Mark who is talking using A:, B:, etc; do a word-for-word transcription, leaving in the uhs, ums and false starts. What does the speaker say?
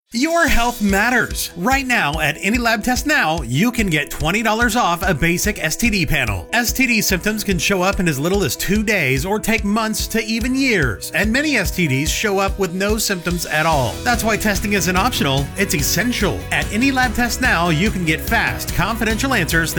A: Your health matters. Right now at Any Lab Test Now, you can get twenty dollars off a basic S T D panel. S T D symptoms can show up in as little as two days or take months to even years, and many S T Ds show up with no symptoms at all. That's why testing isn't optional, it's essential. At Any Lab Test Now, you can get fast, confidential answers that